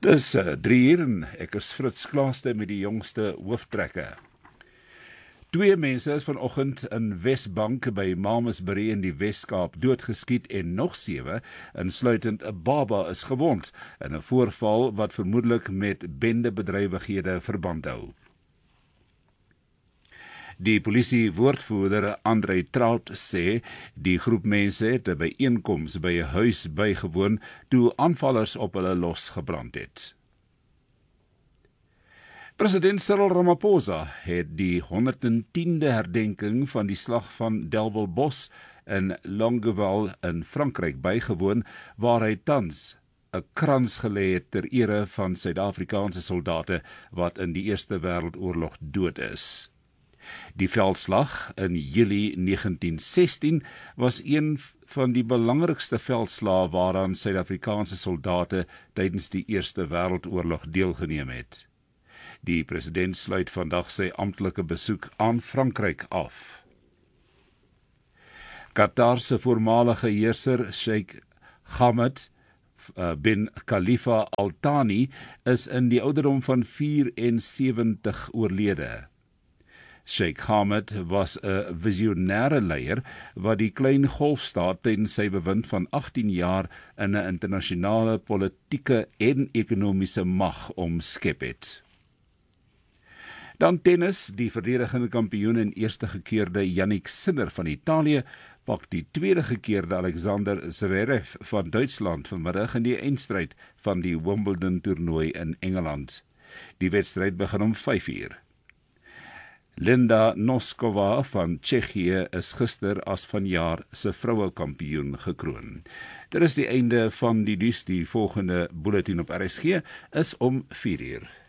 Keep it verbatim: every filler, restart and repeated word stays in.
Dis uh, drie uur en ek is Frits Klaaste met die jongste hooftrekke. Twee mense is vanoggend in Wesbank by Malmesbury in die Wes-Kaap doodgeskiet en nog sewe, insluitend 'n baba, is gewond in 'n voorval wat vermoedelik met bendebedrywighede verband hou. Die polisie-woordvoerder André Traut sê die groep mense het 'n byeenkoms by 'n huis bygewoon toe aanvallers op hulle losgebrand het. President Cyril Ramaphosa het die honderdtiende herdenking van die slag van Delville-Bos in Longueval in Frankryk bygewoon, waar hy tans 'n krans gelê het ter ere van Suid-Afrikaanse soldate wat in die Eerste Wêreldoorlog dood is. Die veldslag in Julie negentien sestien was een van die belangrikste veldslae waaraan Suid-Afrikaanse soldate tydens die Eerste Wêreldoorlog deelgeneem het. Die president sluit vandag sy amptelike besoek aan Frankryk af. Qatar se voormalige heerser Sheikh Hamad bin Khalifa Al Thani is in die ouderdom van vyf en sewentig oorlede. Sheikh Hamad was 'n visionêre leier wat die klein golfstaat tydens sy bewind van agttien jaar in 'n internasionale politieke en ekonomiese mag omskep het. Dan tennis, die verdedigende kampioen en eerste gekeerde Jannik Sinner van Italië pak die tweede gekeerde Alexander Zverev van Duitsland vanmiddag in die eindstryd van die Wimbledon toernooi in Engeland. Die wedstryd begin om vyf uur. Linda Noskova van Tsjechië is gister as vanjaar se vroue kampioen gekroon. Dit is die einde van die nuus. Die volgende bulletin op R S G is om vier uur.